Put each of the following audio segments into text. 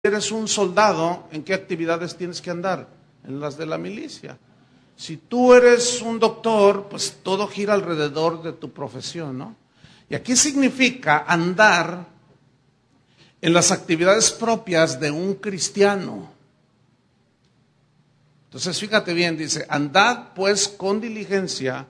eres un soldado, ¿en qué actividades tienes que andar? En las de la milicia. Si tú eres un doctor, pues todo gira alrededor de tu profesión, ¿no? Y aquí significa andar en las actividades propias de un cristiano. Entonces, fíjate bien, dice, andad pues con diligencia,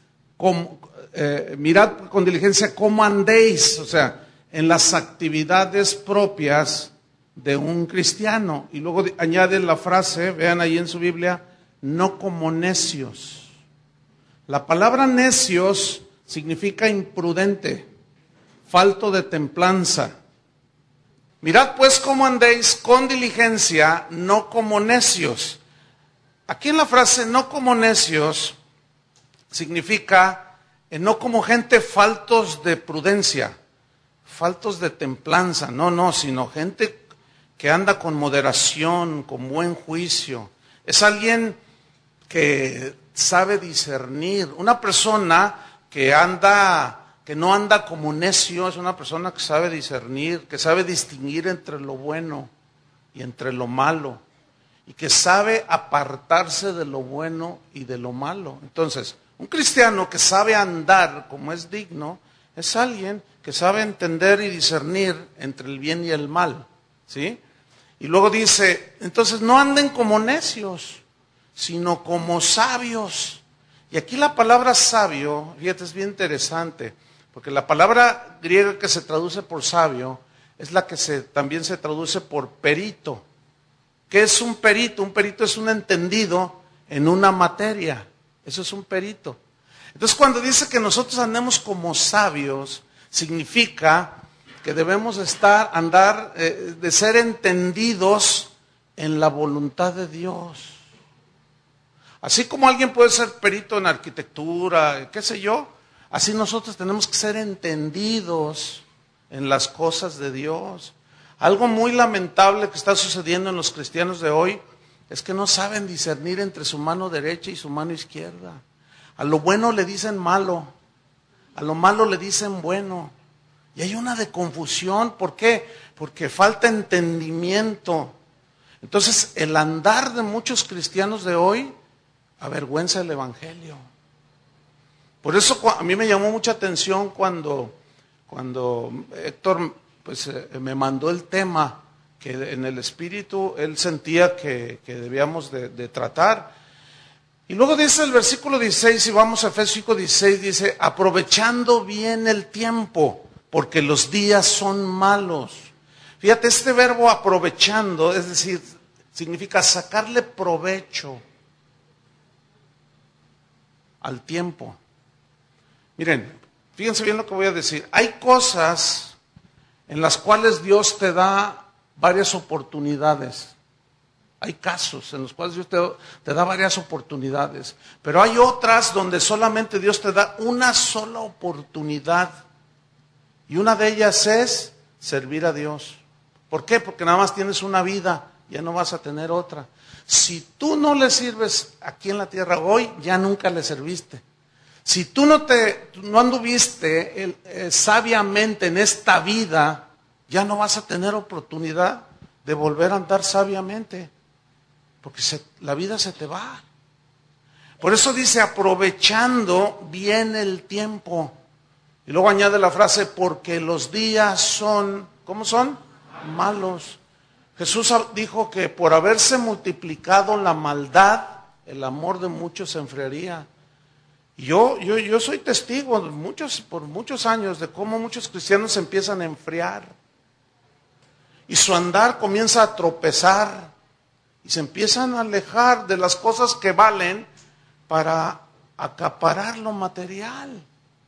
mirad con diligencia cómo andéis, o sea, en las actividades propias de un cristiano. Y luego añade la frase, vean ahí en su Biblia, no como necios. La palabra necios significa imprudente, falto de templanza. Mirad pues cómo andéis con diligencia, no como necios. Aquí en la frase no como necios significa no como gente faltos de prudencia, faltos de templanza, no, sino gente que anda con moderación, con buen juicio. Es alguien que sabe discernir. Una persona que no anda como necio, es una persona que sabe discernir, que sabe distinguir entre lo bueno y entre lo malo, y que sabe apartarse de lo bueno y de lo malo. Entonces, un cristiano que sabe andar como es digno, es alguien que sabe entender y discernir entre el bien y el mal, ¿sí? Y luego dice, entonces no anden como necios, sino como sabios. Y aquí la palabra sabio, fíjate, es bien interesante, porque la palabra griega que se traduce por sabio es la que también se traduce por perito. ¿Qué es un perito? Un perito es un entendido en una materia. Eso es un perito. Entonces, cuando dice que nosotros andemos como sabios, significa que debemos andar, de ser entendidos en la voluntad de Dios. Así como alguien puede ser perito en arquitectura, qué sé yo, así nosotros tenemos que ser entendidos en las cosas de Dios. Algo muy lamentable que está sucediendo en los cristianos de hoy es que no saben discernir entre su mano derecha y su mano izquierda. A lo bueno le dicen malo, a lo malo le dicen bueno. Y hay una de confusión. ¿Por qué? Porque falta entendimiento. Entonces, el andar de muchos cristianos de hoy avergüenza el evangelio. Por eso a mí me llamó mucha atención cuando Héctor me mandó el tema que en el espíritu él sentía que debíamos de tratar. Y luego dice el versículo 16, y vamos a Efesios 5:16, dice, aprovechando bien el tiempo, porque los días son malos. Fíjate, este verbo aprovechando, es decir, significa sacarle provecho al tiempo. Miren, fíjense bien lo que voy a decir. Hay cosas en las cuales Dios te da varias oportunidades. Hay casos en los cuales Dios te da varias oportunidades. Pero hay otras donde solamente Dios te da una sola oportunidad. Y una de ellas es servir a Dios. ¿Por qué? Porque nada más tienes una vida, ya no vas a tener otra. Si tú no le sirves aquí en la tierra hoy, ya nunca le serviste. Si tú no anduviste sabiamente en esta vida, ya no vas a tener oportunidad de volver a andar sabiamente, porque la vida se te va. Por eso dice, aprovechando bien el tiempo. Y luego añade la frase, porque los días son, ¿cómo son? Malos. Jesús dijo que por haberse multiplicado la maldad, el amor de muchos se enfriaría. Y yo soy testigo por muchos años de cómo muchos cristianos se empiezan a enfriar. Y su andar comienza a tropezar. Y se empiezan a alejar de las cosas que valen para acaparar lo material.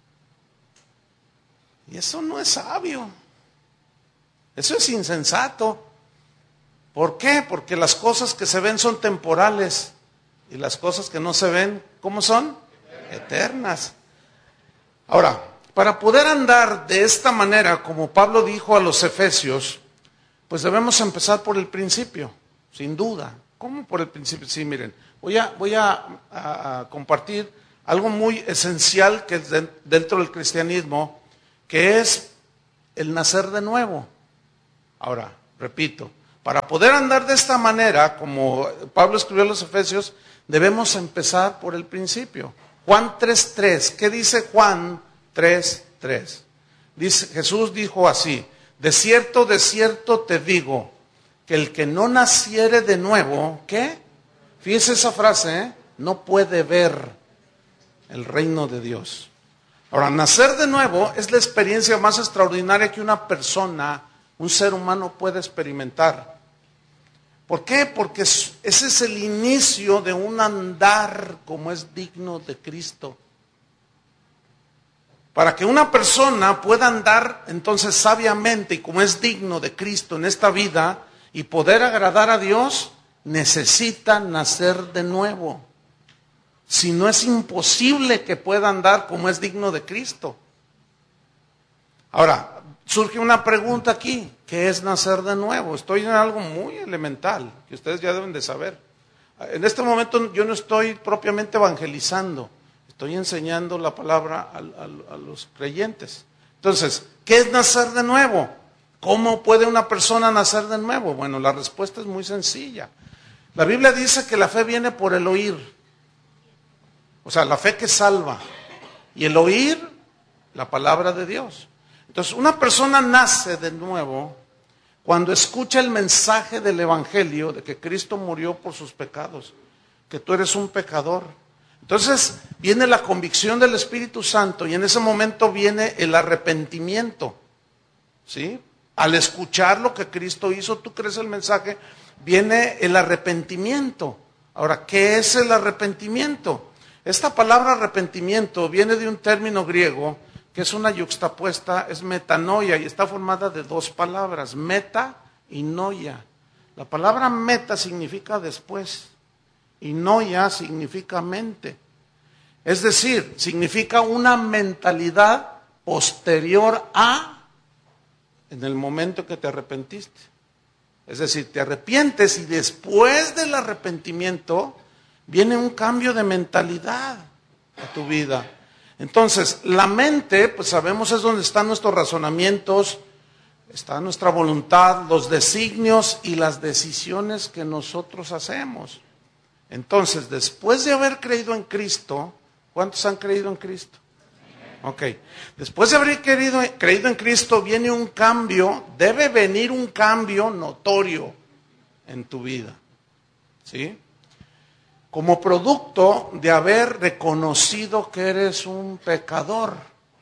Y eso no es sabio. Eso es insensato. ¿Por qué? Porque las cosas que se ven son temporales. Y las cosas que no se ven, ¿cómo son? Eternas. Ahora, para poder andar de esta manera, como Pablo dijo a los Efesios, pues debemos empezar por el principio, sin duda. ¿Cómo por el principio? Sí, miren, voy a compartir algo muy esencial que es dentro del cristianismo, que es el nacer de nuevo. Ahora, repito, Para poder andar de esta manera, como Pablo escribió a los Efesios, debemos empezar por el principio. Juan 3:3, ¿qué dice Juan 3:3? Dice, Jesús dijo así: de cierto te digo, que el que no naciere de nuevo, ¿qué? Fíjese esa frase, no puede ver el reino de Dios. Ahora, nacer de nuevo es la experiencia más extraordinaria que una persona, un ser humano puede experimentar. ¿Por qué? Porque ese es el inicio de un andar como es digno de Cristo. Para que una persona pueda andar entonces sabiamente y como es digno de Cristo en esta vida y poder agradar a Dios, necesita nacer de nuevo. Si no, es imposible que pueda andar como es digno de Cristo. Ahora, surge una pregunta aquí: ¿qué es nacer de nuevo? Estoy en algo muy elemental que ustedes ya deben de saber. En este momento yo no estoy propiamente evangelizando, estoy enseñando la palabra a los creyentes. Entonces, ¿qué es nacer de nuevo? ¿Cómo puede una persona nacer de nuevo? Bueno, la respuesta es muy sencilla. La Biblia dice que la fe viene por el oír. O sea, la fe que salva. Y el oír la palabra de Dios. Entonces, una persona nace de nuevo cuando escucha el mensaje del Evangelio de que Cristo murió por sus pecados, que tú eres un pecador. Entonces, viene la convicción del Espíritu Santo y en ese momento viene el arrepentimiento. ¿Sí? Al escuchar lo que Cristo hizo, tú crees el mensaje, viene el arrepentimiento. Ahora, ¿qué es el arrepentimiento? Esta palabra arrepentimiento viene de un término griego que es una yuxtapuesta, es metanoia, y está formada de dos palabras, meta y noia. La palabra meta significa después y noia significa mente. Es decir, significa una mentalidad posterior a en el momento que te arrepentiste. Es decir, te arrepientes y después del arrepentimiento viene un cambio de mentalidad a tu vida. Entonces, la mente, pues sabemos es donde están nuestros razonamientos, está nuestra voluntad, los designios y las decisiones que nosotros hacemos. Entonces, después de haber creído en Cristo, ¿cuántos han creído en Cristo? Ok, después de haber creído en Cristo viene un cambio, debe venir un cambio notorio en tu vida, ¿sí? Como producto de haber reconocido que eres un pecador.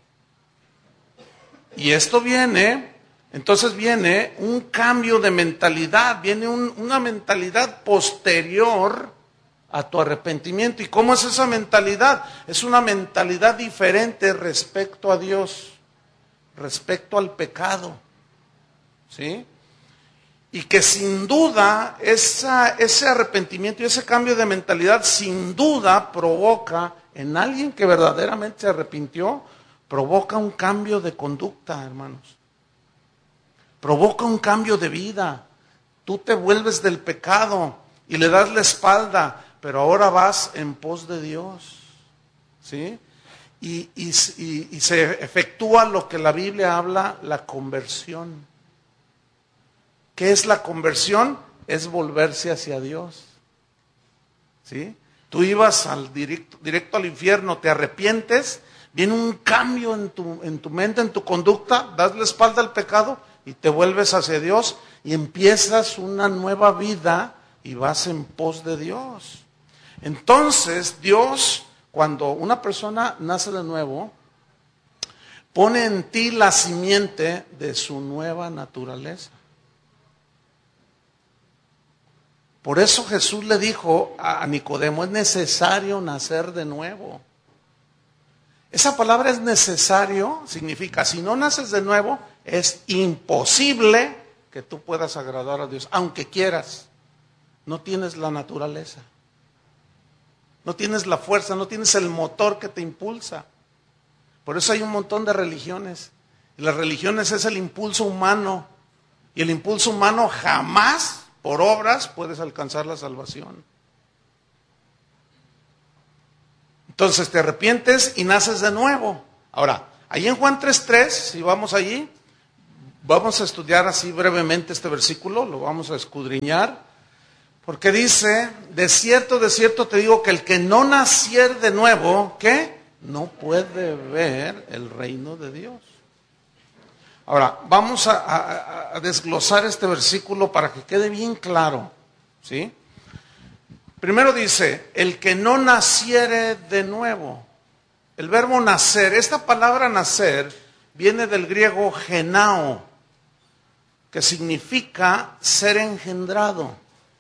Y esto entonces viene un cambio de mentalidad, viene una mentalidad posterior a tu arrepentimiento. ¿Y cómo es esa mentalidad? Es una mentalidad diferente respecto a Dios, respecto al pecado, ¿sí? Y que sin duda ese arrepentimiento y ese cambio de mentalidad sin duda provoca en alguien que verdaderamente se arrepintió, provoca un cambio de conducta, hermanos. Provoca un cambio de vida. Tú te vuelves del pecado y le das la espalda, pero ahora vas en pos de Dios, ¿sí? Y se efectúa lo que la Biblia habla, la conversión. ¿Qué es la conversión? Es volverse hacia Dios, ¿sí? Tú ibas directo al infierno, te arrepientes, viene un cambio en tu mente, en tu conducta, das la espalda al pecado y te vuelves hacia Dios y empiezas una nueva vida y vas en pos de Dios. Entonces, Dios, cuando una persona nace de nuevo, pone en ti la simiente de su nueva naturaleza. Por eso Jesús le dijo a Nicodemo, es necesario nacer de nuevo. Esa palabra es necesario, significa, si no naces de nuevo, es imposible que tú puedas agradar a Dios, aunque quieras. No tienes la naturaleza, no tienes la fuerza, no tienes el motor que te impulsa. Por eso hay un montón de religiones. Y las religiones es el impulso humano. Y el impulso humano jamás, por obras, puedes alcanzar la salvación. Entonces te arrepientes y naces de nuevo. Ahora, ahí en Juan 3:3, si vamos allí, Vamos a estudiar así brevemente este versículo, lo vamos a escudriñar, porque dice, de cierto te digo que el que no naciere de nuevo, ¿qué? No puede ver el reino de Dios. Ahora, vamos a desglosar este versículo para que quede bien claro, ¿sí? Primero dice, el que no naciere de nuevo. El verbo nacer, esta palabra nacer viene del griego genao, que significa ser engendrado.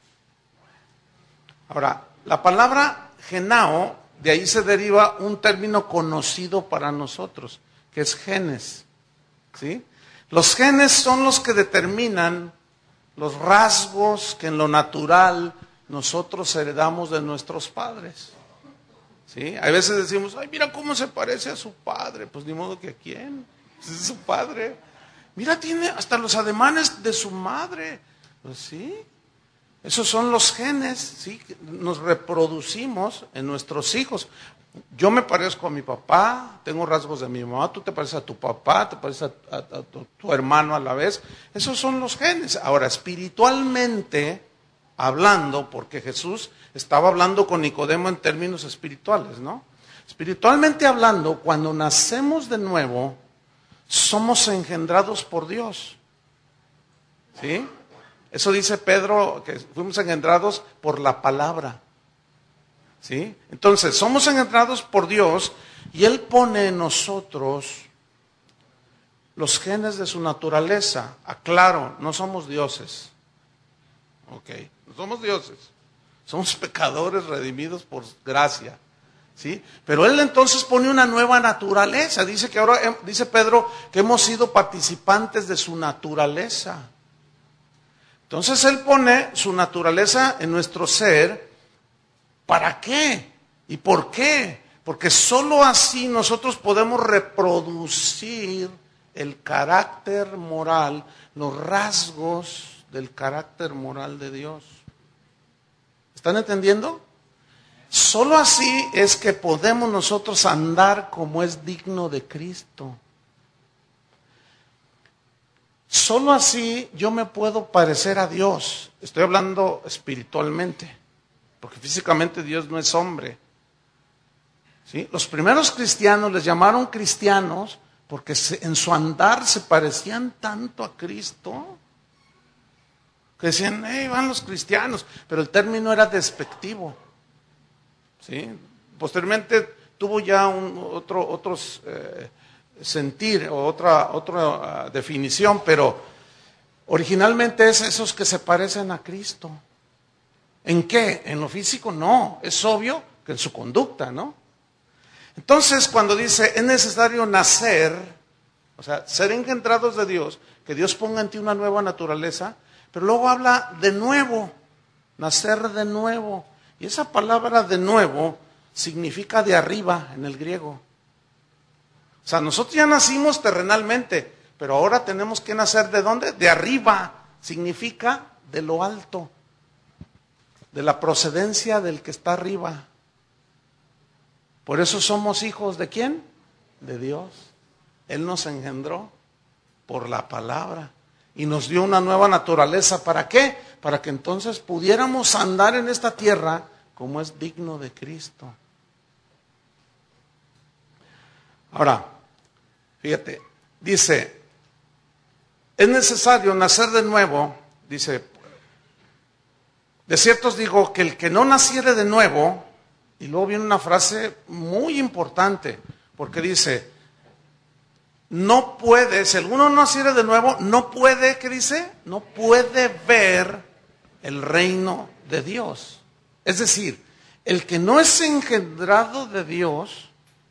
Ahora, la palabra genao, de ahí se deriva un término conocido para nosotros, que es genes, ¿sí? Los genes son los que determinan los rasgos que en lo natural nosotros heredamos de nuestros padres, ¿sí? A veces decimos, ay, mira cómo se parece a su padre. Pues ni modo que a quién, pues es su padre. Mira, tiene hasta los ademanes de su madre. Pues sí, esos son los genes, ¿sí? Nos reproducimos en nuestros hijos. Yo me parezco a mi papá, tengo rasgos de mi mamá, tú te pareces a tu papá, te pareces a tu hermano a la vez. Esos son los genes. Ahora, espiritualmente hablando, porque Jesús estaba hablando con Nicodemo en términos espirituales, ¿no? Espiritualmente hablando, cuando nacemos de nuevo, somos engendrados por Dios, ¿sí? Eso dice Pedro, que fuimos engendrados por la palabra, ¿sí? Entonces, somos engendrados por Dios y Él pone en nosotros los genes de su naturaleza. Aclaro, no somos dioses, ¿ok? No somos dioses, somos pecadores redimidos por gracia, ¿sí? Pero Él entonces pone una nueva naturaleza. Dice que ahora, dice Pedro, que hemos sido participantes de su naturaleza. Entonces Él pone su naturaleza en nuestro ser. ¿Para qué? ¿Y por qué? Porque sólo así nosotros podemos reproducir el carácter moral, los rasgos del carácter moral de Dios. ¿Están entendiendo? Solo así es que podemos nosotros andar como es digno de Cristo. Solo así yo me puedo parecer a Dios. Estoy hablando espiritualmente, porque físicamente Dios no es hombre, ¿sí? Los primeros cristianos les llamaron cristianos porque en su andar se parecían tanto a Cristo, que decían, van los cristianos, pero el término era despectivo, ¿sí? Posteriormente tuvo ya otros sentir o otra definición, pero originalmente es esos que se parecen a Cristo. ¿En qué? En lo físico no, es obvio que en su conducta, ¿no? Entonces cuando dice es necesario nacer, o sea, ser engendrados de Dios, que Dios ponga en ti una nueva naturaleza, pero luego habla de nuevo, nacer de nuevo. Y esa palabra de nuevo significa de arriba en el griego. O sea, nosotros ya nacimos terrenalmente, pero ahora tenemos que nacer ¿de dónde? De arriba, significa de lo alto, de la procedencia del que está arriba. Por eso somos hijos ¿de quién? De Dios. Él nos engendró por la palabra y nos dio una nueva naturaleza. ¿Para qué? Para que entonces pudiéramos andar en esta tierra como es digno de Cristo. Ahora, fíjate, dice, es necesario nacer de nuevo, dice, de cierto os digo que el que no naciere de nuevo, y luego viene una frase muy importante, porque dice, no puede, si alguno no naciere de nuevo, no puede, ¿qué dice? No puede ver el reino de Dios. Es decir, el que no es engendrado de Dios,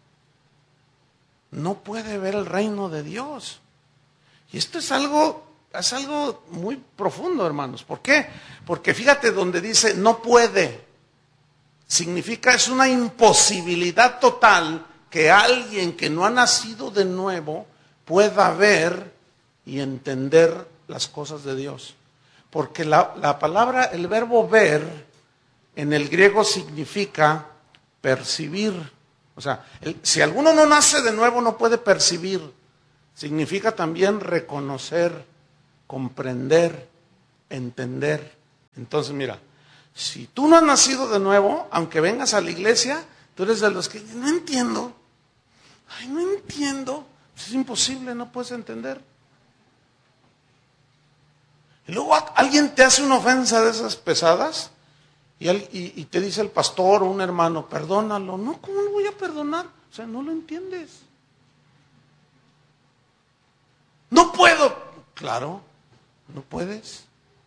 no puede ver el reino de Dios. Y esto es algo muy profundo, hermanos. ¿Por qué? Porque fíjate donde dice no puede, significa es una imposibilidad total que alguien que no ha nacido de nuevo pueda ver y entender las cosas de Dios. Porque la palabra, el verbo ver, en el griego significa percibir. O sea, si alguno no nace de nuevo no puede percibir, Significa también reconocer, comprender, entender. Entonces, mira, si tú no has nacido de nuevo, aunque vengas a la iglesia, tú eres de los que no entiendo. Ay, no entiendo. Es imposible, no puedes entender. Y luego alguien te hace una ofensa de esas pesadas y te dice el pastor o un hermano, perdónalo. No, ¿cómo lo voy a perdonar? O sea, no lo entiendes. No puedo. Claro, no puedes.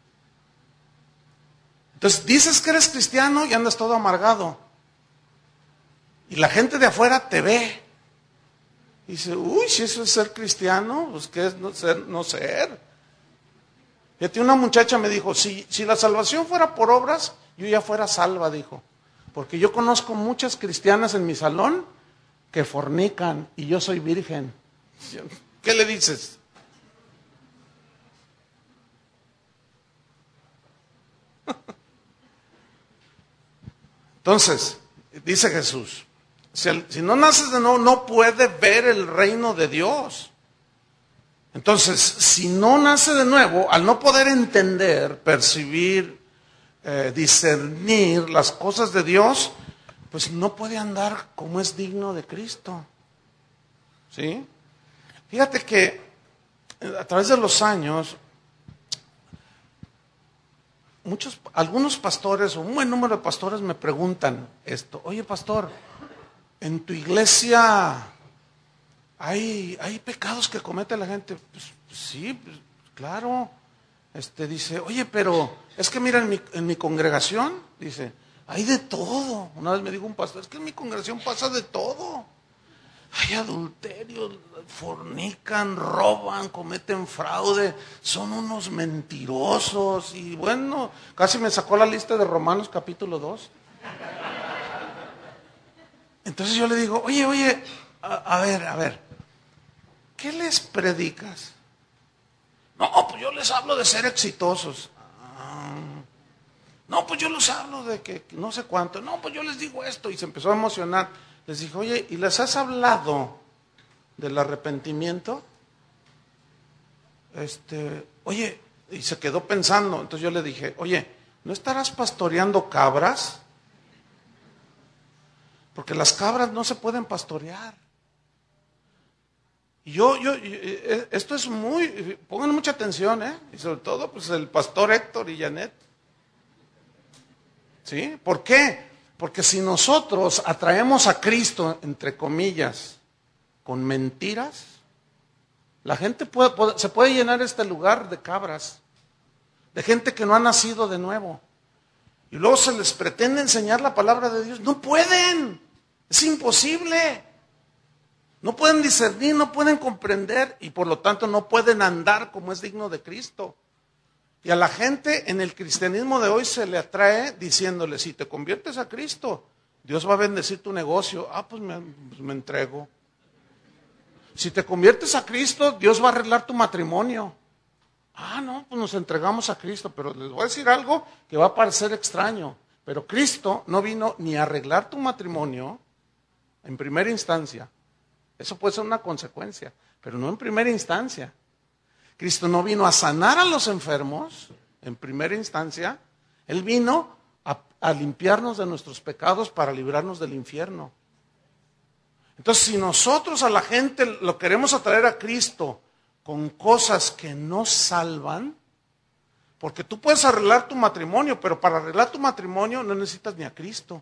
Entonces dices que eres cristiano y andas todo amargado. Y la gente de afuera te ve. Y dice, uy, si eso es ser cristiano, pues ¿qué es no ser? Fíjate, una muchacha me dijo, si la salvación fuera por obras, yo ya fuera salva, dijo. Porque yo conozco muchas cristianas en mi salón que fornican y yo soy virgen. ¿Qué le dices? Entonces, dice Jesús, si no naces de nuevo, no puedes ver el reino de Dios. Entonces, si no nace de nuevo, al no poder entender, percibir, discernir las cosas de Dios, pues no puede andar como es digno de Cristo. ¿Sí? Fíjate que a través de los años, algunos pastores, o un buen número de pastores me preguntan esto, oye pastor, ¿en tu iglesia hay pecados que comete la gente? Pues sí, pues, claro. Dice, oye, pero es que mira, en mi congregación, dice, hay de todo. Una vez me dijo un pastor, es que en mi congregación pasa de todo. Hay adulterio, fornican, roban, cometen fraude, son unos mentirosos. Y bueno, casi me sacó la lista de Romanos capítulo 2. Entonces yo le digo, oye, a ver, ¿qué les predicas? No, pues yo les hablo de ser exitosos. No, pues yo les hablo de que no sé cuánto. No, pues yo les digo esto. Y se empezó a emocionar. Les dije, oye, ¿y les has hablado del arrepentimiento? Oye, y se quedó pensando. Entonces yo le dije, oye, ¿no estarás pastoreando cabras? Porque las cabras no se pueden pastorear. Y esto es pongan mucha atención, y sobre todo, pues el pastor Héctor y Janet. ¿Sí? ¿Por qué? Porque si nosotros atraemos a Cristo, entre comillas, con mentiras, la gente se puede llenar este lugar de cabras, de gente que no ha nacido de nuevo. Y luego se les pretende enseñar la palabra de Dios. No pueden, es imposible. No pueden discernir, no pueden comprender y por lo tanto no pueden andar como es digno de Cristo. Y a la gente en el cristianismo de hoy se le atrae diciéndole, si te conviertes a Cristo, Dios va a bendecir tu negocio. Pues me entrego. Si te conviertes a Cristo, Dios va a arreglar tu matrimonio. No, pues nos entregamos a Cristo, pero les voy a decir algo que va a parecer extraño. Pero Cristo no vino ni a arreglar tu matrimonio en primera instancia. Eso puede ser una consecuencia, pero no en primera instancia. Cristo no vino a sanar a los enfermos en primera instancia. Él vino a limpiarnos de nuestros pecados para librarnos del infierno. Entonces, si nosotros a la gente lo queremos atraer a Cristo con cosas que no salvan, porque tú puedes arreglar tu matrimonio, pero para arreglar tu matrimonio no necesitas ni a Cristo.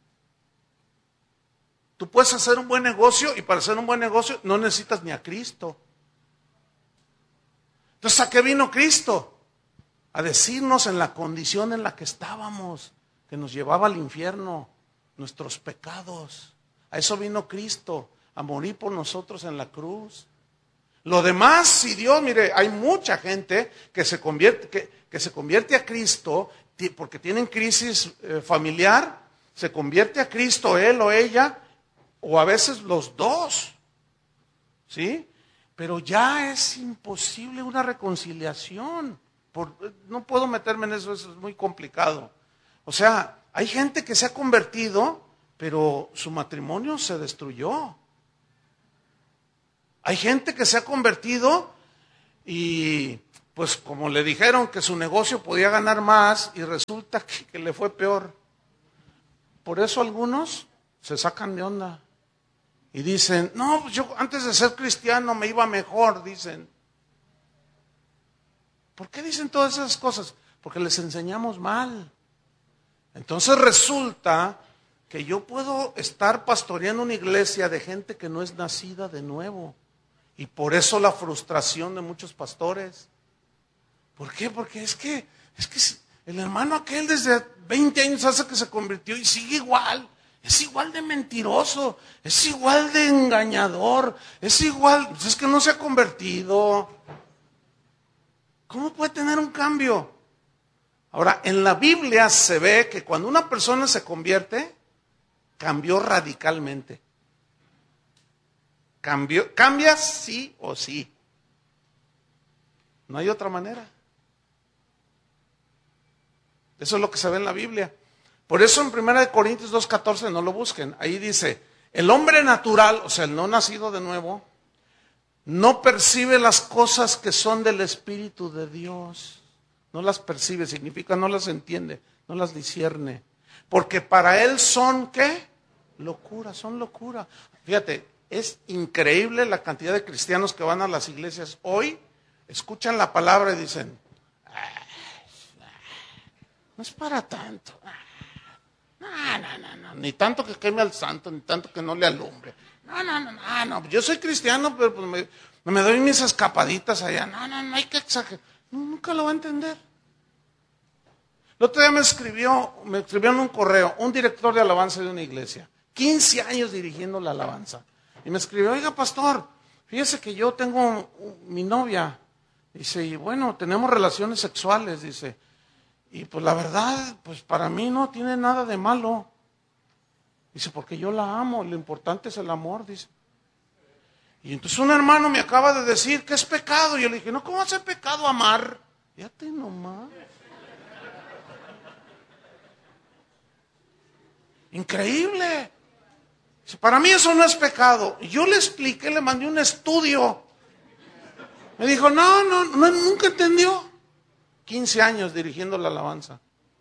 Tú puedes hacer un buen negocio y para hacer un buen negocio no necesitas ni a Cristo. Entonces, ¿a qué vino Cristo? A decirnos en la condición en la que estábamos, que nos llevaba al infierno, nuestros pecados. A eso vino Cristo, a morir por nosotros en la cruz. Lo demás, si Dios, mire, hay mucha gente que se convierte a Cristo porque tienen crisis familiar, se convierte a Cristo él o ella, o a veces los dos, ¿sí? Pero ya es imposible una reconciliación. No puedo meterme en eso, es muy complicado. O sea, hay gente que se ha convertido, pero su matrimonio se destruyó. Hay gente que se ha convertido y pues como le dijeron que su negocio podía ganar más y resulta que le fue peor. Por eso algunos se sacan de onda y dicen, no, pues yo antes de ser cristiano me iba mejor, dicen. ¿Por qué dicen todas esas cosas? Porque les enseñamos mal. Entonces resulta que yo puedo estar pastoreando una iglesia de gente que no es nacida de nuevo. Y por eso la frustración de muchos pastores. ¿Por qué? Porque es que el hermano aquel desde 20 años hace que se convirtió y sigue igual. Es igual de mentiroso, es igual de engañador, es igual, pues es que no se ha convertido. ¿Cómo puede tener un cambio? Ahora, en la Biblia se ve que cuando una persona se convierte, cambió radicalmente. Cambia sí o sí. No hay otra manera. Eso es lo que se ve en la Biblia. Por eso en 1 Corintios 2:14 no lo busquen. Ahí dice, el hombre natural, o sea, el no nacido de nuevo, no percibe las cosas que son del Espíritu de Dios. No las percibe, significa no las entiende, no las discierne. Porque para él son, ¿qué? Locura, son locura. Fíjate, es increíble la cantidad de cristianos que van a las iglesias hoy, escuchan la palabra y dicen, no es para tanto. No, ni tanto que queme al santo, ni tanto que no le alumbre. No, yo soy cristiano, pero pues me doy mis escapaditas allá. No, hay que exagerar. No, nunca lo va a entender. El otro día me escribió en un correo un director de alabanza de una iglesia, 15 años dirigiendo la alabanza. Y me escribió, oiga pastor, fíjese que yo tengo mi novia. Dice, y bueno, tenemos relaciones sexuales, dice. Y pues la verdad, pues para mí no tiene nada de malo. Dice, porque yo la amo, lo importante es el amor, dice. Y entonces un hermano me acaba de decir que es pecado. Y yo le dije, no, ¿cómo va a ser pecado amar? Fíjate nomás. Increíble. Dice, para mí eso no es pecado. Y yo le expliqué, le mandé un estudio. Me dijo, no, nunca entendió. 15 años dirigiendo la alabanza.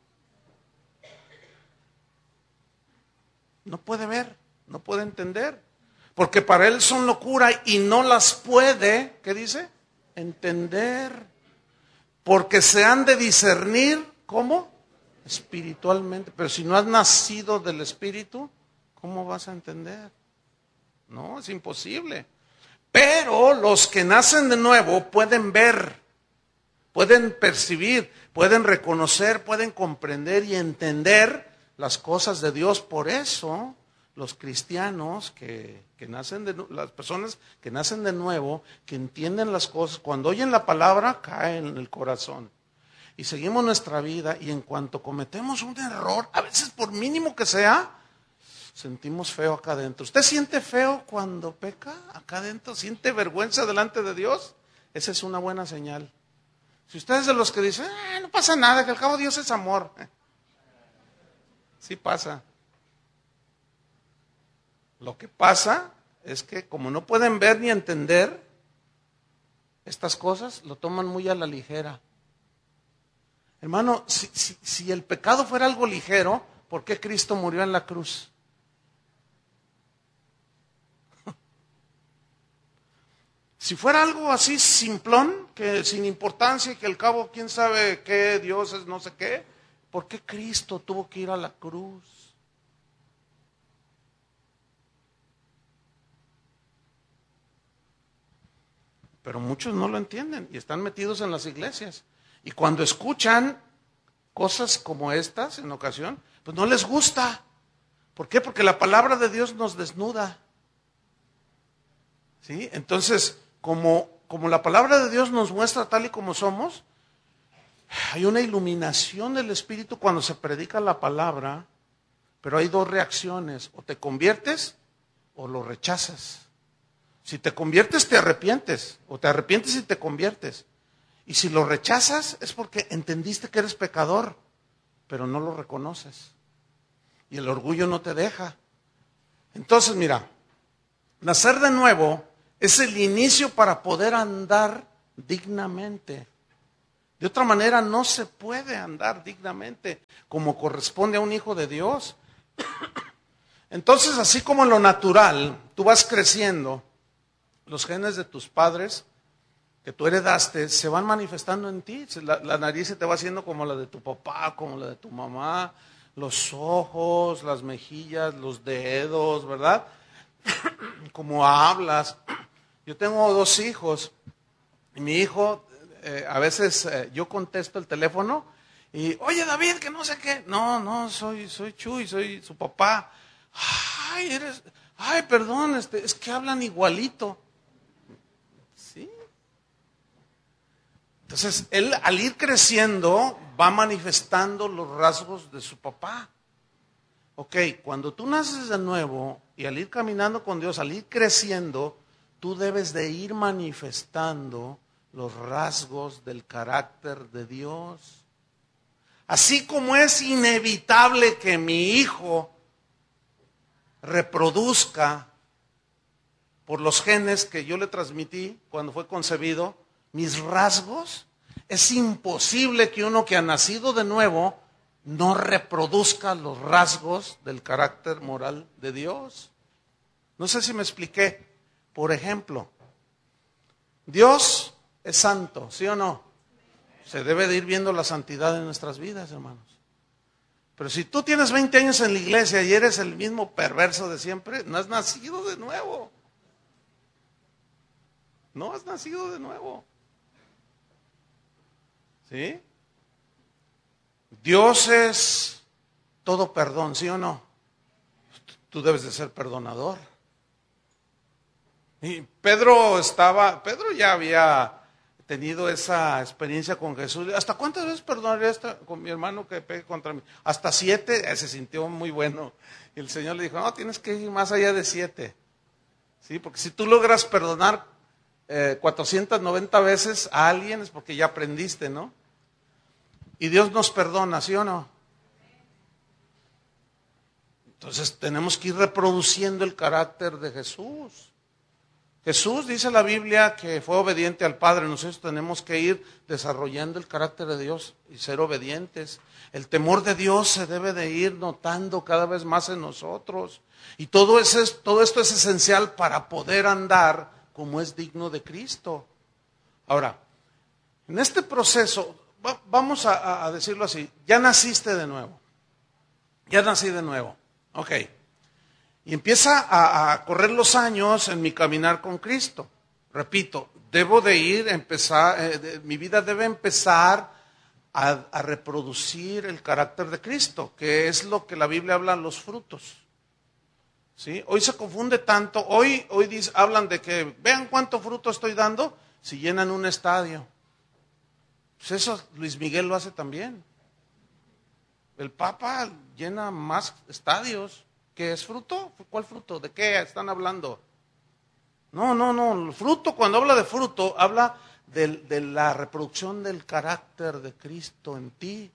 No puede ver, no puede entender. Porque para él son locura y no las puede, ¿qué dice? Entender. Porque se han de discernir, ¿cómo? Espiritualmente. Pero si no has nacido del Espíritu, ¿cómo vas a entender? No, es imposible. Pero los que nacen de nuevo pueden ver, pueden percibir, pueden reconocer, pueden comprender y entender las cosas de Dios. Por eso los cristianos las personas que nacen de nuevo, que entienden las cosas, cuando oyen la palabra caen en el corazón. Y seguimos nuestra vida y en cuanto cometemos un error, a veces por mínimo que sea, sentimos feo acá adentro. ¿Usted siente feo cuando peca acá adentro? ¿Siente vergüenza delante de Dios? Esa es una buena señal. Si usted es de los que dicen, no pasa nada, que al cabo Dios es amor. Sí pasa. Lo que pasa es que como no pueden ver ni entender estas cosas, lo toman muy a la ligera. Hermano, si el pecado fuera algo ligero, ¿por qué Cristo murió en la cruz? Si fuera algo así simplón, que sin importancia y que al cabo quién sabe qué, Dios es no sé qué, ¿por qué Cristo tuvo que ir a la cruz? Pero muchos no lo entienden y están metidos en las iglesias. Y cuando escuchan cosas como estas en ocasión, pues no les gusta. ¿Por qué? Porque la palabra de Dios nos desnuda. ¿Sí? Entonces, como la palabra de Dios nos muestra tal y como somos, hay una iluminación del Espíritu cuando se predica la palabra, pero hay dos reacciones, o te conviertes o lo rechazas. Si te conviertes te arrepientes, o te arrepientes y te conviertes. Y si lo rechazas es porque entendiste que eres pecador, pero no lo reconoces. Y el orgullo no te deja. Entonces, mira, nacer de nuevo Es el inicio para poder andar dignamente. De otra manera no se puede andar dignamente como corresponde a un hijo de Dios. Entonces, así como en lo natural, tú vas creciendo, los genes de tus padres que tú heredaste se van manifestando en ti. La nariz se te va haciendo como la de tu papá, como la de tu mamá, los ojos, las mejillas, los dedos, ¿verdad? Como hablas. Yo tengo 2 hijos y mi hijo, a veces yo contesto el teléfono y, oye David, que no sé qué. No, soy Chuy, soy su papá. Ay, perdón, es que hablan igualito. Sí. Entonces, él al ir creciendo va manifestando los rasgos de su papá. Ok, cuando tú naces de nuevo y al ir caminando con Dios, al ir creciendo, tú debes de ir manifestando los rasgos del carácter de Dios. Así como es inevitable que mi hijo reproduzca por los genes que yo le transmití cuando fue concebido, mis rasgos, es imposible que uno que ha nacido de nuevo no reproduzca los rasgos del carácter moral de Dios. No sé si me expliqué. Por ejemplo, Dios es santo, ¿sí o no? Se debe de ir viendo la santidad en nuestras vidas, hermanos. Pero si tú tienes 20 años en la iglesia y eres el mismo perverso de siempre, no has nacido de nuevo. No has nacido de nuevo. ¿Sí? Dios es todo perdón, ¿sí o no? Tú debes de ser perdonador. Y Pedro ya había tenido esa experiencia con Jesús. ¿Hasta cuántas veces perdonaré con mi hermano que pegue contra mí? Hasta 7, se sintió muy bueno. Y el Señor le dijo, no, tienes que ir más allá de 7. ¿Sí? Porque si tú logras perdonar 490 veces a alguien es porque ya aprendiste, ¿no? Y Dios nos perdona, ¿sí o no? Entonces tenemos que ir reproduciendo el carácter de Jesús. Jesús dice la Biblia que fue obediente al Padre. Nosotros tenemos que ir desarrollando el carácter de Dios y ser obedientes. El temor de Dios se debe de ir notando cada vez más en nosotros. Y todo esto es esencial para poder andar como es digno de Cristo. Ahora, en este proceso, vamos a decirlo así, ya naciste de nuevo. Ya nací de nuevo. Ok. Y empieza a correr los años en mi caminar con Cristo. Repito, mi vida debe empezar a reproducir el carácter de Cristo, que es lo que la Biblia habla, los frutos. ¿Sí? Hoy se confunde tanto, hoy hablan de que vean cuánto fruto estoy dando si llenan un estadio. Pues eso Luis Miguel lo hace también. El Papa llena más estadios. ¿Qué es fruto? ¿Cuál fruto? ¿De qué están hablando? No. El fruto, cuando habla de fruto, habla de la reproducción del carácter de Cristo en ti.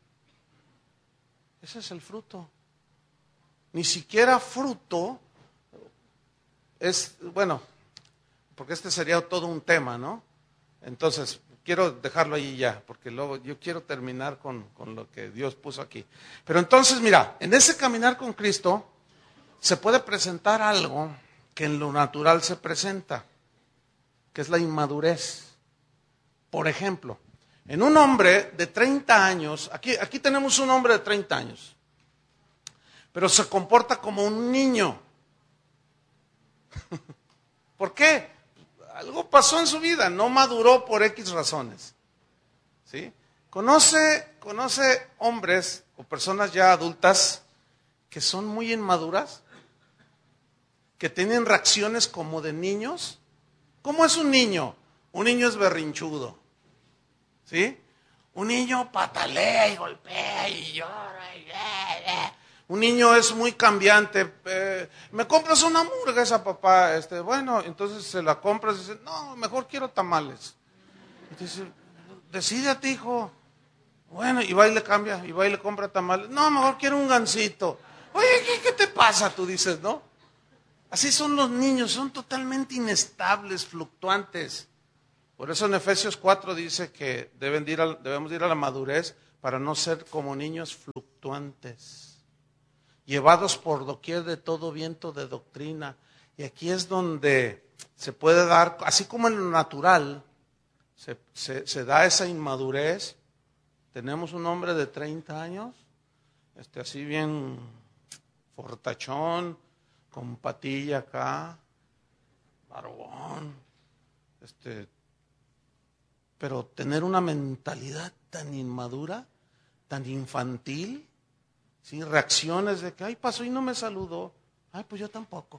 Ese es el fruto. Ni siquiera fruto es, bueno, porque este sería todo un tema, ¿no? Entonces, quiero dejarlo ahí ya, porque luego yo quiero terminar con lo que Dios puso aquí. Pero entonces, mira, en ese caminar con Cristo se puede presentar algo que en lo natural se presenta, que es la inmadurez. Por ejemplo, en un hombre de 30 años, aquí tenemos un hombre de 30 años, pero se comporta como un niño. ¿Por qué? Algo pasó en su vida, no maduró por X razones. ¿Sí? Conoce hombres o personas ya adultas que son muy inmaduras, que tienen reacciones como de niños. ¿Cómo es un niño? Un niño es berrinchudo. ¿Sí? Un niño patalea y golpea y llora. Un niño es muy cambiante. ¿Me compras una hamburguesa, papá? Bueno, entonces se la compras y dice, no, mejor quiero tamales. Y dice, decídete, hijo. Bueno, y va y le cambia, y va y le compra tamales. No, mejor quiero un gansito. Oye, ¿qué te pasa? Tú dices, ¿no? Así son los niños, son totalmente inestables, fluctuantes. Por eso en Efesios 4 dice que debemos ir a la madurez para no ser como niños fluctuantes, llevados por doquier de todo viento de doctrina. Y aquí es donde se puede dar, así como en lo natural, se da esa inmadurez. Tenemos un hombre de 30 años, así bien fortachón, con patilla acá, barbón, pero tener una mentalidad tan inmadura, tan infantil, ¿sí? Reacciones de que, ay, pasó y no me saludó, ay, pues yo tampoco.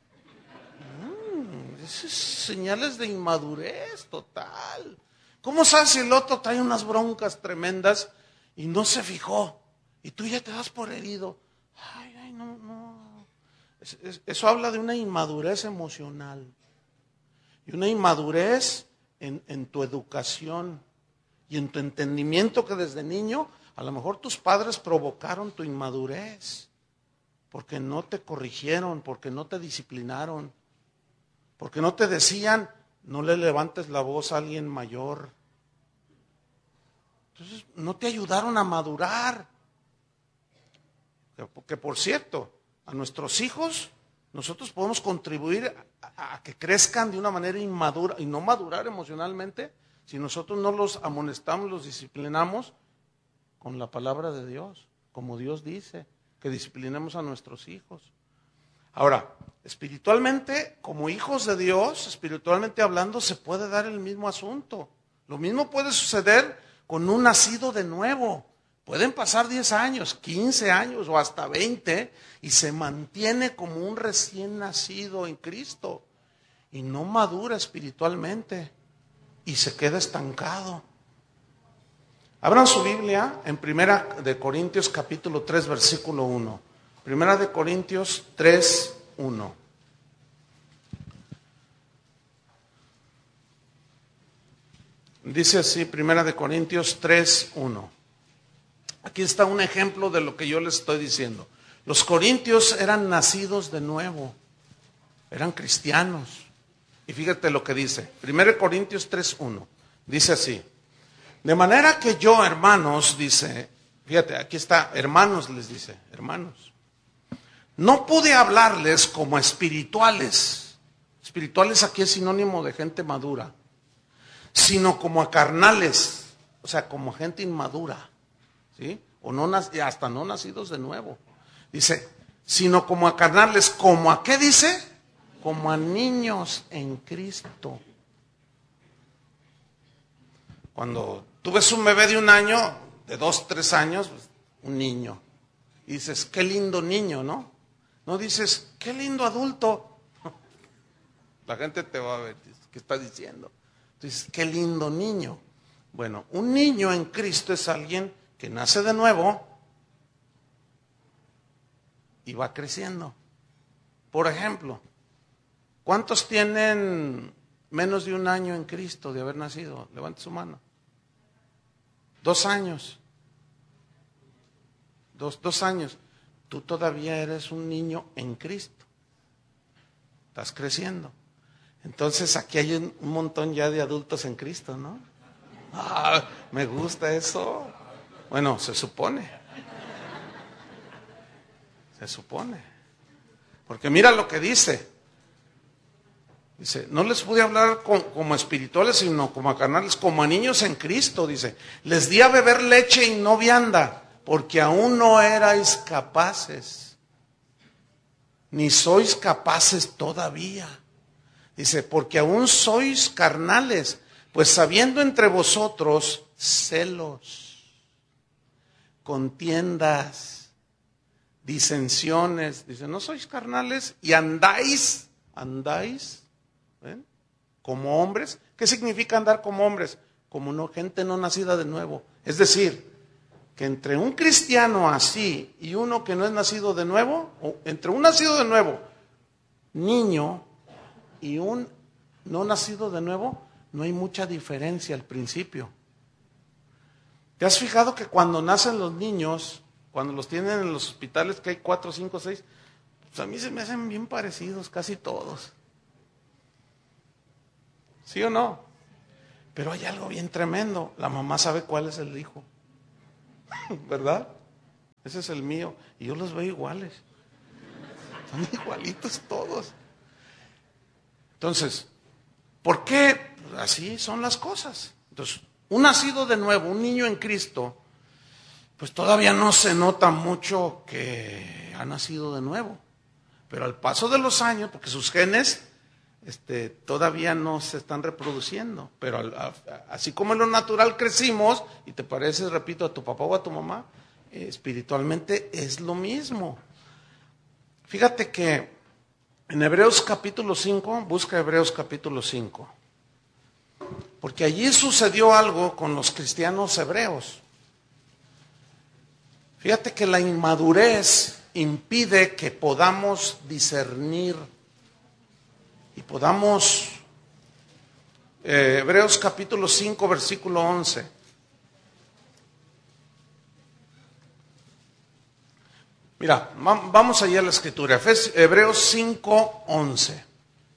Esas señales de inmadurez total. ¿Cómo sabes si el otro trae unas broncas tremendas y no se fijó? Y tú ya te das por herido. Ay, no. Eso habla de una inmadurez emocional. Y una inmadurez en tu educación y en tu entendimiento, que desde niño a lo mejor tus padres provocaron tu inmadurez. Porque no te corrigieron, porque no te disciplinaron. Porque no te decían, no le levantes la voz a alguien mayor. Entonces, no te ayudaron a madurar. Que por cierto, a nuestros hijos, nosotros podemos contribuir a que crezcan de una manera inmadura y no madurar emocionalmente si nosotros no los amonestamos, los disciplinamos con la palabra de Dios, como Dios dice, que disciplinemos a nuestros hijos. Ahora, espiritualmente, como hijos de Dios, espiritualmente hablando, se puede dar el mismo asunto. Lo mismo puede suceder con un nacido de nuevo. Pueden pasar 10 años, 15 años o hasta 20 y se mantiene como un recién nacido en Cristo y no madura espiritualmente y se queda estancado. Abran su Biblia en 1 de Corintios capítulo 3 versículo 1. 1 de Corintios 3, 1. Dice así, 1 de Corintios 3, 1. Aquí está un ejemplo de lo que yo les estoy diciendo. Los corintios eran nacidos de nuevo, eran cristianos. Y fíjate lo que dice, 1 Corintios 3, 1. Dice así, de manera que yo, hermanos, dice, fíjate, aquí está, hermanos les dice, hermanos. No pude hablarles como espirituales. Espirituales aquí es sinónimo de gente madura. Sino como a carnales. O sea, como gente inmadura. ¿Sí? O no, hasta no nacidos de nuevo. Dice, sino como a carnales. ¿Como a qué dice? Como a niños en Cristo. Cuando tú ves un bebé de 1 año, de 2, 3 años, pues, un niño. Y dices, qué lindo niño, ¿no? No dices, qué lindo adulto. La gente te va a ver, ¿qué está diciendo? Dices, qué lindo niño. Bueno, un niño en Cristo es alguien que nace de nuevo y va creciendo. Por ejemplo, ¿cuántos tienen menos de 1 año en Cristo de haber nacido? Levante su mano. 2 años. 2 años. Tú todavía eres un niño en Cristo. Estás creciendo. Entonces aquí hay un montón ya de adultos en Cristo, ¿no? Ah, me gusta eso. Bueno, se supone. Se supone. Porque mira lo que dice. Dice, no les pude hablar como espirituales, sino como a carnales, como a niños en Cristo, dice. Les di a beber leche y no vianda, porque aún no erais capaces, ni sois capaces todavía. Dice, porque aún sois carnales, pues habiendo entre vosotros celos, contiendas, disensiones. Dice, no sois carnales y andáis, ¿ven? Como hombres. ¿Qué significa andar como hombres? Como gente no nacida de nuevo. Es decir, que entre un cristiano así y uno que no es nacido de nuevo, o entre un nacido de nuevo, niño, y un no nacido de nuevo, no hay mucha diferencia al principio. ¿Te has fijado que cuando nacen los niños, cuando los tienen en los hospitales, que hay 4, 5, 6, Pues a mí se me hacen bien parecidos casi todos. ¿Sí o no? Pero hay algo bien tremendo. La mamá sabe cuál es el hijo. ¿Verdad? Ese es el mío. Y yo los veo iguales. Son igualitos todos. Entonces, ¿por qué? Pues así son las cosas. Entonces, un nacido de nuevo, un niño en Cristo, pues todavía no se nota mucho que ha nacido de nuevo. Pero al paso de los años, porque sus genes todavía no se están reproduciendo, pero así como en lo natural crecimos, y te pareces, repito, a tu papá o a tu mamá, espiritualmente es lo mismo. Fíjate que en Hebreos capítulo 5, busca Hebreos capítulo 5, porque allí sucedió algo con los cristianos hebreos. Fíjate que la inmadurez impide que podamos discernir y podamos, Hebreos capítulo 5, versículo 11. Mira, vamos allá a la escritura, Hebreos 5, 11.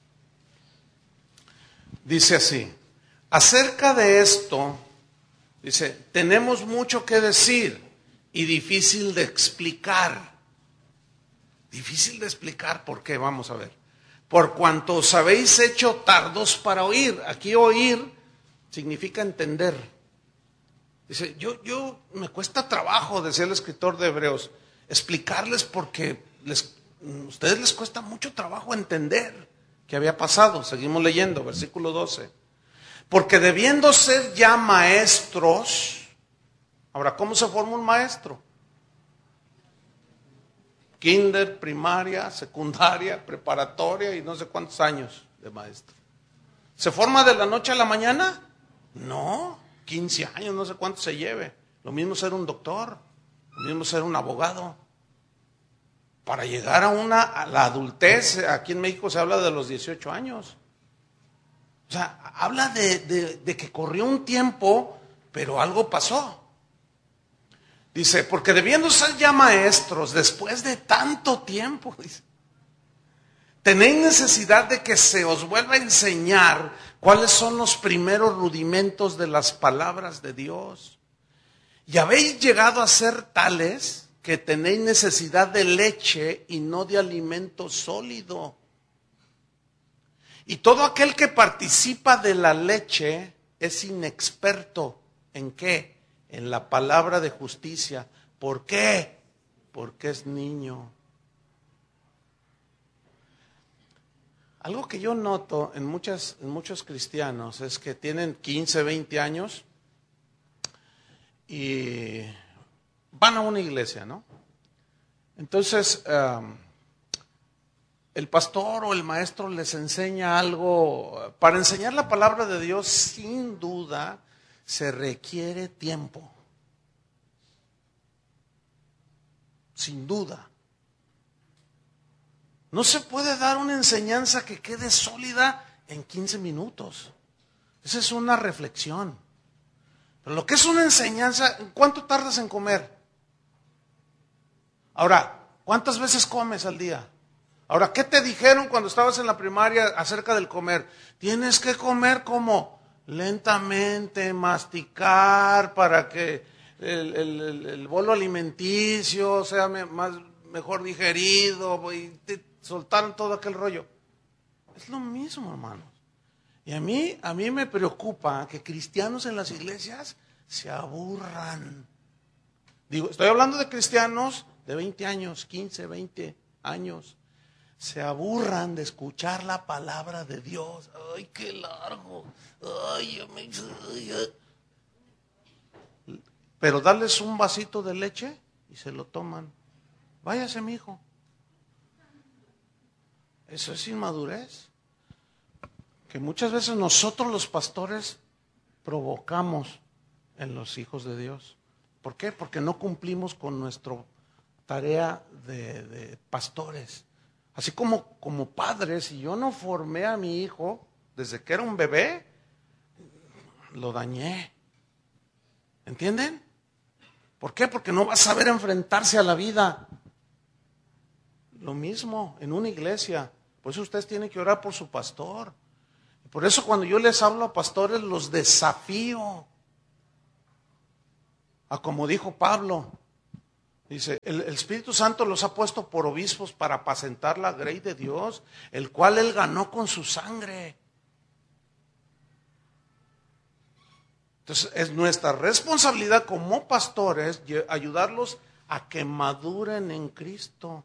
Dice así, acerca de esto, dice, tenemos mucho que decir y difícil de explicar. Difícil de explicar, ¿por qué? Vamos a ver. Por cuanto os habéis hecho tardos para oír. Aquí oír significa entender. Dice, yo me cuesta trabajo, decía el escritor de Hebreos, explicarles porque ustedes les cuesta mucho trabajo entender qué había pasado. Seguimos leyendo, versículo 12. Porque debiendo ser ya maestros, ahora, ¿cómo se forma un maestro? Kinder, primaria, secundaria, preparatoria y no sé cuántos años de maestro. ¿Se forma de la noche a la mañana? No, 15 años, no sé cuánto se lleve. Lo mismo ser un doctor, lo mismo ser un abogado. Para llegar a la adultez, aquí en México se habla de los 18 años. O sea, habla de que corrió un tiempo, pero algo pasó. Dice, porque debiendo ser ya maestros, después de tanto tiempo, dice, tenéis necesidad de que se os vuelva a enseñar cuáles son los primeros rudimentos de las palabras de Dios. Y habéis llegado a ser tales que tenéis necesidad de leche y no de alimento sólido. Y todo aquel que participa de la leche es inexperto. ¿En qué? En la palabra de justicia. ¿Por qué? Porque es niño. Algo que yo noto en muchos cristianos es que tienen 15, 20 años y van a una iglesia, ¿no? Entonces, el pastor o el maestro les enseña algo. Para enseñar la palabra de Dios, sin duda, se requiere tiempo. Sin duda. No se puede dar una enseñanza que quede sólida en 15 minutos. Esa es una reflexión. Pero lo que es una enseñanza, ¿cuánto tardas en comer? Ahora, ¿cuántas veces comes al día? Ahora, ¿qué te dijeron cuando estabas en la primaria acerca del comer? Tienes que comer como lentamente, masticar para que el bolo alimenticio sea mejor digerido, y te soltaron todo aquel rollo. Es lo mismo, hermanos. Y a mí me preocupa que cristianos en las iglesias se aburran. Digo, estoy hablando de cristianos de 20 años, 15, 20 años. Se aburran de escuchar la palabra de Dios. Ay, qué largo. Ay, pero darles un vasito de leche y se lo toman. Váyase, mi hijo. Eso es inmadurez. Que muchas veces nosotros los pastores provocamos en los hijos de Dios. ¿Por qué? Porque no cumplimos con nuestra tarea de pastores. Así como padres, si yo no formé a mi hijo desde que era un bebé, lo dañé. ¿Entienden? ¿Por qué? Porque no va a saber enfrentarse a la vida. Lo mismo en una iglesia. Por eso ustedes tienen que orar por su pastor. Por eso cuando yo les hablo a pastores los desafío. A como dijo Pablo. Dice, el Espíritu Santo los ha puesto por obispos para apacentar la grey de Dios, el cual Él ganó con su sangre. Entonces es nuestra responsabilidad como pastores ayudarlos a que maduren en Cristo.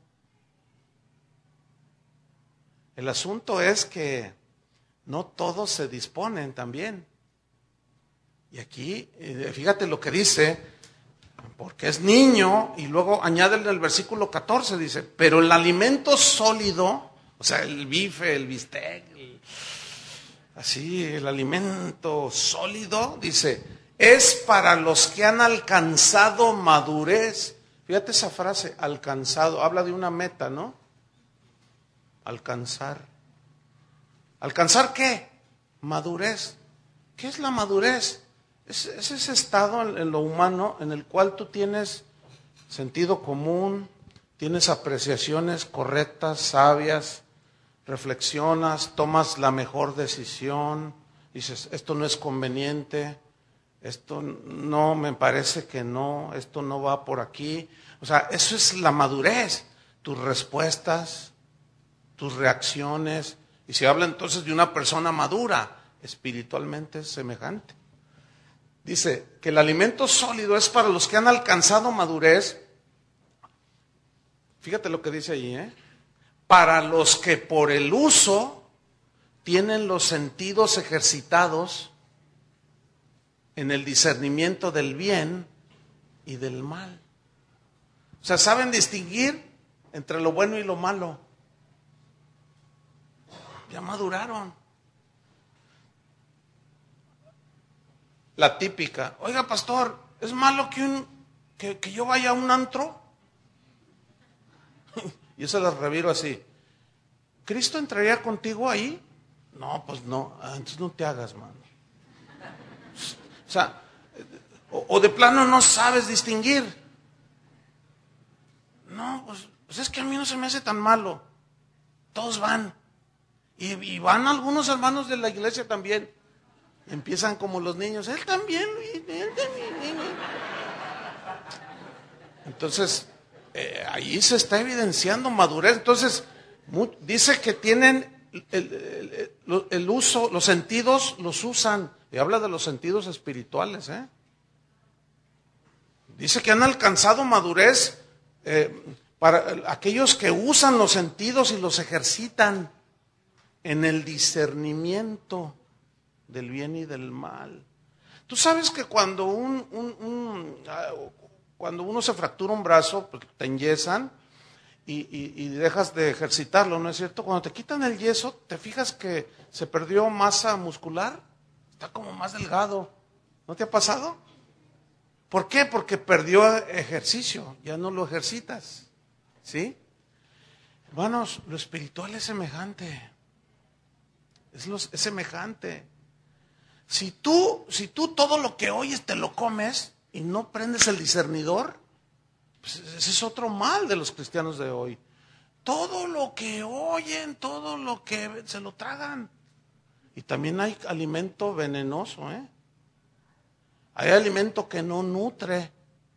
El asunto es que no todos se disponen también. Y aquí, fíjate lo que dice, porque es niño, y luego añade en el versículo 14, dice, pero el alimento sólido, o sea, el bife, el bistec, así, el alimento sólido, dice, es para los que han alcanzado madurez. Fíjate esa frase, alcanzado, habla de una meta, ¿no? Alcanzar. ¿Alcanzar qué? Madurez. ¿Qué es la madurez? Es ese estado en lo humano en el cual tú tienes sentido común, tienes apreciaciones correctas, sabias, reflexionas, tomas la mejor decisión, dices, esto no es conveniente, esto no, me parece que no, esto no va por aquí. O sea, eso es la madurez, tus respuestas, tus reacciones. Y se habla entonces de una persona madura, espiritualmente semejante. Dice que el alimento sólido es para los que han alcanzado madurez. Fíjate lo que dice allí, para los que por el uso tienen los sentidos ejercitados en el discernimiento del bien y del mal. O sea, saben distinguir entre lo bueno y lo malo. Ya maduraron. La típica, oiga pastor, ¿es malo que yo vaya a un antro? Yo se las reviro así. ¿Cristo entraría contigo ahí? No, pues no, entonces no te hagas, mano. O sea, o de plano no sabes distinguir. No, pues es que a mí no se me hace tan malo. Todos van. Y van algunos hermanos de la iglesia también. Empiezan como los niños, él también. Entonces, ahí se está evidenciando madurez. Entonces, dice que tienen el uso, los sentidos los usan. Y habla de los sentidos espirituales. Dice que han alcanzado madurez para aquellos que usan los sentidos y los ejercitan en el discernimiento del bien y del mal. Tú sabes que cuando cuando uno se fractura un brazo, pues te enyesan y dejas de ejercitarlo, ¿no es cierto? Cuando te quitan el yeso, ¿te fijas que se perdió masa muscular? Está como más delgado. ¿No te ha pasado? ¿Por qué? Porque perdió ejercicio, ya no lo ejercitas. ¿Sí? Hermanos, lo espiritual es semejante. Es semejante. Si tú todo lo que oyes te lo comes y no prendes el discernidor, pues ese es otro mal de los cristianos de hoy. Todo lo que oyen, todo lo que se lo tragan. Y también hay alimento venenoso, Hay alimento que no nutre.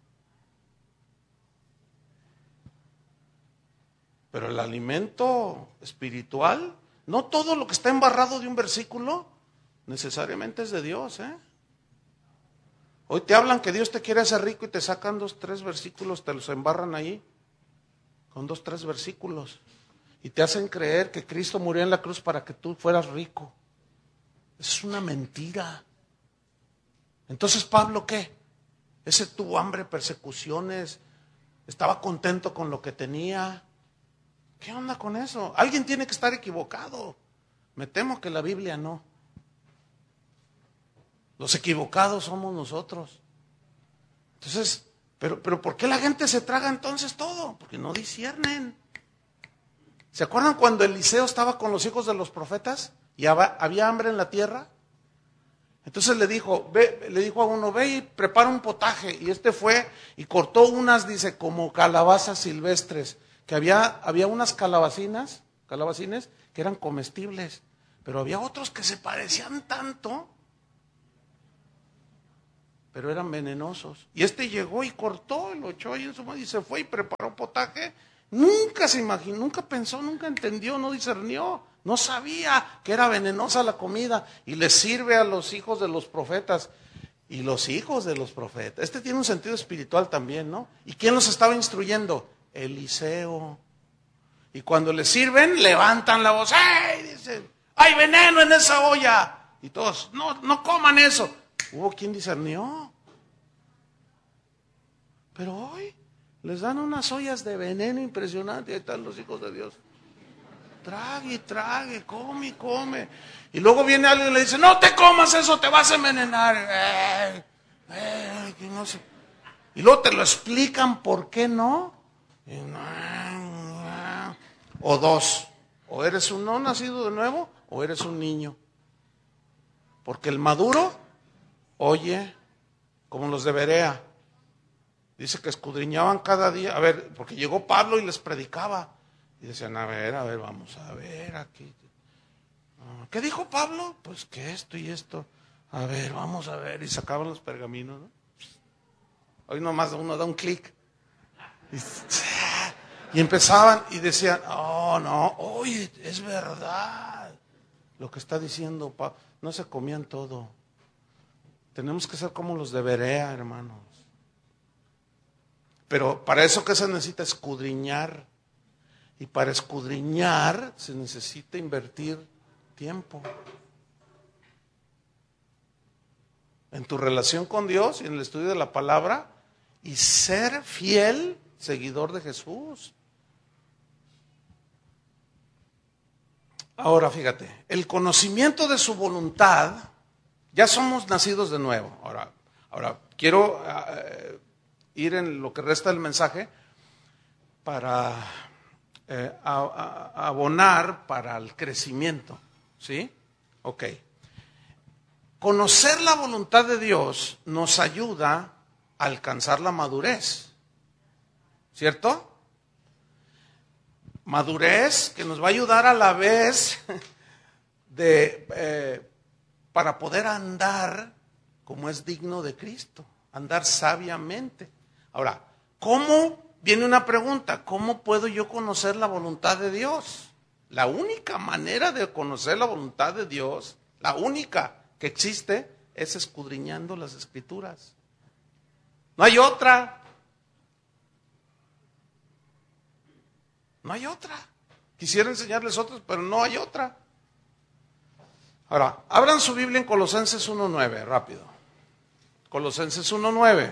Pero el alimento espiritual, no todo lo que está embarrado de un versículo necesariamente es de Dios, Hoy te hablan que Dios te quiere hacer rico y te sacan 2, 3 versículos, te los embarran ahí con 2, 3 versículos y te hacen creer que Cristo murió en la cruz para que tú fueras rico. Es una mentira. Entonces, Pablo, ¿qué? Ese tuvo hambre, persecuciones, estaba contento con lo que tenía. ¿Qué onda con eso? Alguien tiene que estar equivocado. Me temo que la Biblia no. Los equivocados somos nosotros. Entonces, pero ¿por qué la gente se traga entonces todo? Porque no disciernen. ¿Se acuerdan cuando Eliseo estaba con los hijos de los profetas y había hambre en la tierra? Entonces le dijo a uno, ve y prepara un potaje. Y este fue y cortó unas, dice, como calabazas silvestres, que había unas calabacines que eran comestibles, pero había otros que se parecían tanto, pero eran venenosos. Y este llegó y cortó, lo echó ahí en su mano y se fue y preparó potaje. Nunca se imaginó, nunca pensó, nunca entendió, no discernió, no sabía que era venenosa la comida. Y le sirve a los hijos de los profetas. Y los hijos de los profetas. Este tiene un sentido espiritual también, ¿no? ¿Y quién los estaba instruyendo? Eliseo. Y cuando les sirven, levantan la voz. ¡Ey! Dicen, ¡hay veneno en esa olla! Y todos, no coman eso. Hubo quien discernió. Pero hoy les dan unas ollas de veneno impresionantes. Ahí están los hijos de Dios. Trague, come. Y luego viene alguien y le dice, no te comas eso, te vas a envenenar. Que no sé. Y luego te lo explican por qué no. O dos, o eres un no nacido de nuevo, o eres un niño. Porque el maduro oye, como los de Berea. Dice que escudriñaban cada día. A ver, porque llegó Pablo y les predicaba. Y decían, a ver, vamos a ver aquí. ¿Qué dijo Pablo? Pues que esto y esto. A ver, vamos a ver. Y sacaban los pergaminos, ¿no? Hoy nomás uno da un clic. Y empezaban y decían, no, oye, es verdad. Lo que está diciendo Pablo. No se comían todo. Tenemos que ser como los de Berea, hermanos. Pero para eso, ¿qué se necesita? Escudriñar. Y para escudriñar se necesita invertir tiempo. En tu relación con Dios y en el estudio de la palabra y ser fiel seguidor de Jesús. Ahora fíjate, el conocimiento de su voluntad, ya somos nacidos de nuevo. Ahora quiero ir en lo que resta del mensaje para abonar para el crecimiento, ¿sí? Ok. Conocer la voluntad de Dios nos ayuda a alcanzar la madurez, ¿cierto? Madurez que nos va a ayudar a la vez para poder andar como es digno de Cristo, andar sabiamente. Ahora, ¿cómo? Viene una pregunta, ¿cómo puedo yo conocer la voluntad de Dios? La única manera de conocer la voluntad de Dios, la única que existe, es escudriñando las Escrituras. No hay otra. No hay otra. Quisiera enseñarles otras, pero no hay otra. Ahora, abran su Biblia en Colosenses 1:9, rápido. Colosenses 1:9.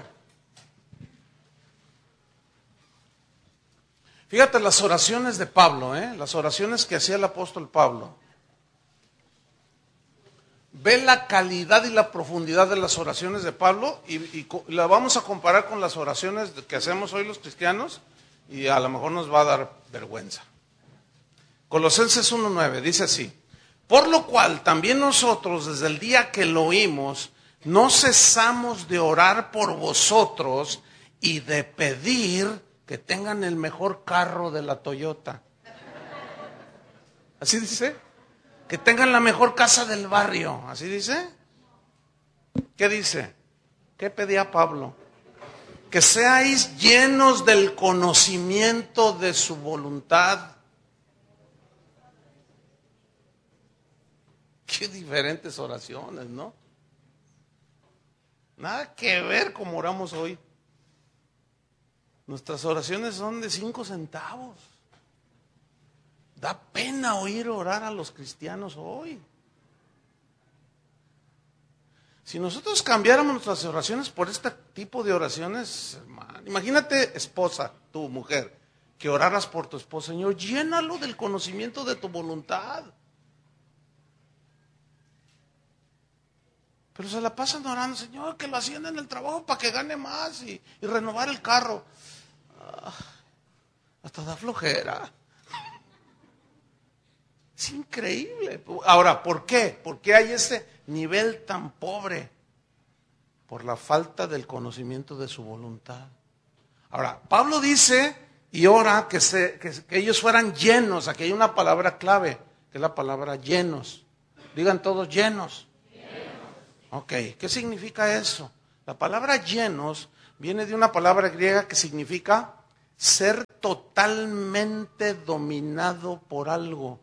Fíjate las oraciones de Pablo, las oraciones que hacía el apóstol Pablo. Ve la calidad y la profundidad de las oraciones de Pablo y la vamos a comparar con las oraciones que hacemos hoy los cristianos y a lo mejor nos va a dar vergüenza. Colosenses 1:9 dice así: por lo cual también nosotros desde el día que lo oímos no cesamos de orar por vosotros y de pedir que tengan el mejor carro de la Toyota. ¿Así dice? Que tengan la mejor casa del barrio. ¿Así dice? ¿Qué dice? ¿Qué pedía Pablo? Que seáis llenos del conocimiento de su voluntad. Qué diferentes oraciones, ¿no? Nada que ver como oramos hoy. Nuestras oraciones son de 5 centavos. Da pena oír orar a los cristianos hoy. Si nosotros cambiáramos nuestras oraciones por este tipo de oraciones, hermano, imagínate, esposa, tu mujer, que oraras por tu esposo. Señor, llénalo del conocimiento de tu voluntad. Pero se la pasan orando, Señor, que lo ascienda en el trabajo para que gane más y renovar el carro. Hasta da flojera. Es increíble. Ahora, ¿por qué? ¿Por qué hay ese nivel tan pobre? Por la falta del conocimiento de su voluntad. Ahora, Pablo dice, Y ora que ellos fueran llenos. Aquí hay una palabra clave, que es la palabra llenos. Digan todos llenos. Ok, ¿qué significa eso? La palabra llenos viene de una palabra griega que significa ser totalmente dominado por algo.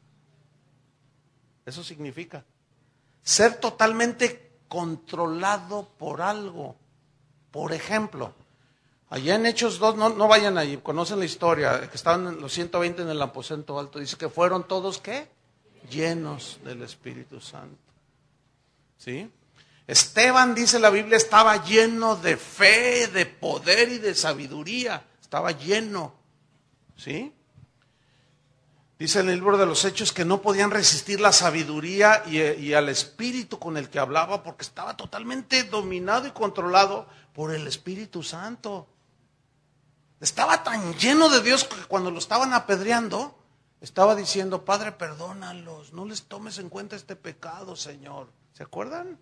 Eso significa ser totalmente controlado por algo. Por ejemplo, allá en Hechos 2, no vayan allí, conocen la historia, que estaban los 120 en el aposento alto, dice que fueron todos, ¿qué? Llenos del Espíritu Santo. ¿Sí? Esteban, dice la Biblia, estaba lleno de fe, de poder y de sabiduría. Estaba lleno. ¿Sí? Dice en el libro de los Hechos que no podían resistir la sabiduría y al espíritu con el que hablaba, porque estaba totalmente dominado y controlado por el Espíritu Santo. Estaba tan lleno de Dios que cuando lo estaban apedreando, estaba diciendo: Padre, perdónalos, no les tomes en cuenta este pecado, Señor. ¿Se acuerdan?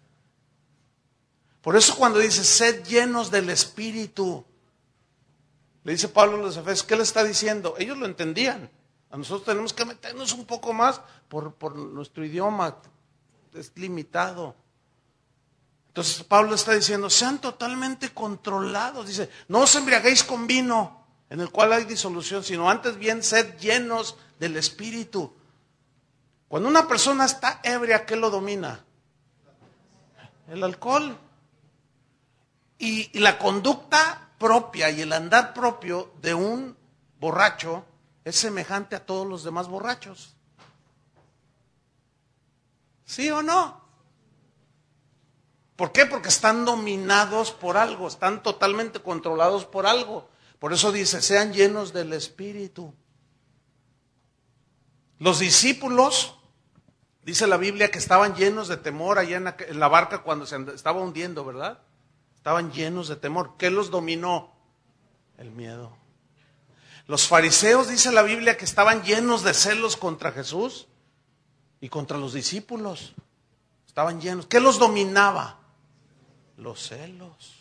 Por eso cuando dice, sed llenos del Espíritu, le dice Pablo a los Efesios, ¿qué le está diciendo? Ellos lo entendían. A nosotros tenemos que meternos un poco más por nuestro idioma, es limitado. Entonces Pablo está diciendo, sean totalmente controlados. Dice, no os embriaguéis con vino, en el cual hay disolución, sino antes bien sed llenos del Espíritu. Cuando una persona está ebria, ¿qué lo domina? El alcohol. Y la conducta propia y el andar propio de un borracho es semejante a todos los demás borrachos. ¿Sí o no? ¿Por qué? Porque están dominados por algo, están totalmente controlados por algo. Por eso dice, sean llenos del Espíritu. Los discípulos, dice la Biblia, que estaban llenos de temor allá en la barca cuando se estaba hundiendo, ¿verdad? Estaban llenos de temor. ¿Qué los dominó? El miedo. Los fariseos, dice la Biblia, que estaban llenos de celos contra Jesús y contra los discípulos. Estaban llenos. ¿Qué los dominaba? Los celos.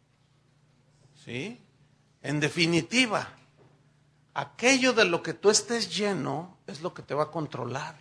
¿Sí? En definitiva, aquello de lo que tú estés lleno es lo que te va a controlar.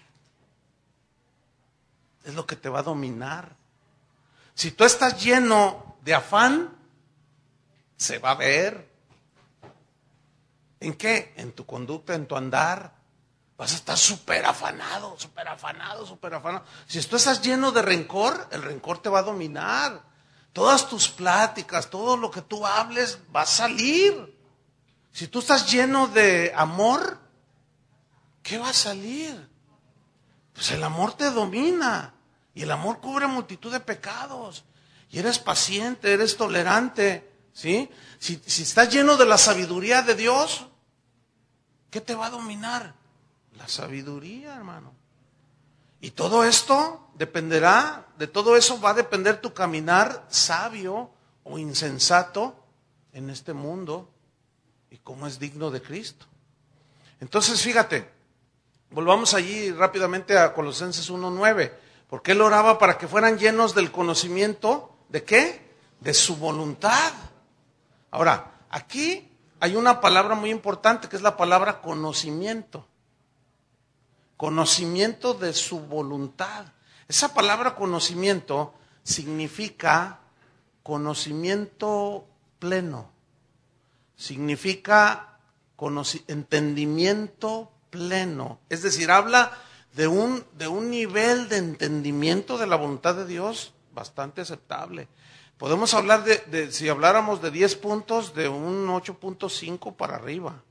Es lo que te va a dominar. Si tú estás lleno de afán, se va a ver. ¿En qué? En tu conducta, en tu andar. Vas a estar súper afanado, súper afanado, súper afanado. Si tú estás lleno de rencor, el rencor te va a dominar. Todas tus pláticas, todo lo que tú hables va a salir. Si tú estás lleno de amor, ¿qué va a salir? Pues el amor te domina. Y el amor cubre multitud de pecados. Y eres paciente, eres tolerante, ¿sí? Si estás lleno de la sabiduría de Dios, ¿qué te va a dominar? La sabiduría, hermano. Y todo esto dependerá, de todo eso va a depender tu caminar sabio o insensato en este mundo y cómo es digno de Cristo. Entonces, fíjate, volvamos allí rápidamente a Colosenses 1:9, porque él oraba para que fueran llenos del conocimiento, ¿de qué? De su voluntad. Ahora, aquí hay una palabra muy importante que es la palabra conocimiento. Conocimiento de su voluntad. Esa palabra conocimiento significa conocimiento pleno. Significa entendimiento pleno. Es decir, habla de un nivel de entendimiento de la voluntad de Dios bastante aceptable. Podemos hablar si habláramos de 10 puntos, de un 8.5 para arriba.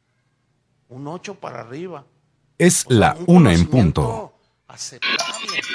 Un 8 para arriba. Es la 1 en punto. Aceptable.